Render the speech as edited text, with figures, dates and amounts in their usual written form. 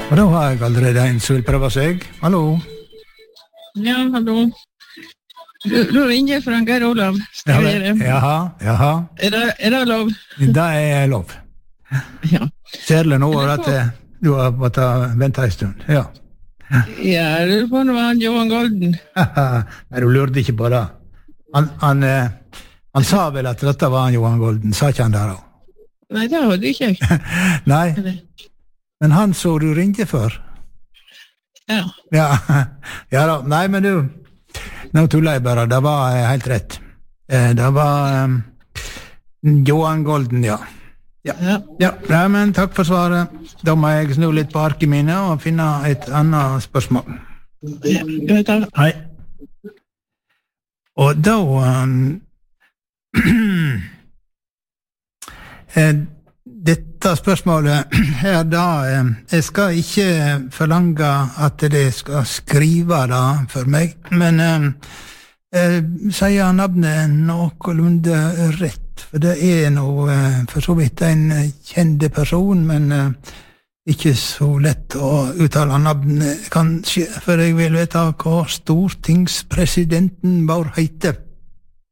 Og da har jeg allerede en som vil prøve seg. Hallo? Ja, hallo. Du ringer fra Geir Olav. Jaha. Er det lov? Det er lov. Ja. Særlig nå at du har måttet vente en stund. Ja. Ja, jeg lurer på om det var han Johan Golden. Nei, du lurte ikke på det. Han sa vel at dette var han Johan Golden, sa ikke han der også? Nei, det hadde ikke jeg. Nei, men han så du ringte for. Ja. Ja da, nei, men du, nå tuller jeg bare, det var helt rett. Det var Johan Golden, ja. Ja, men takk for svaret. Da må jeg snu litt på arket mine og finne et annet spørsmål. Ja, hei. Og da dette spørsmålet her da, jeg skal ikke forlange at det skal skrive det for meg, men sier navnet noenlunde rett, for det er noe for så vidt en kjende person, men ikke så lett å uttale navnet kanskje, for jeg vil vite hva stortingspresidenten vår heter.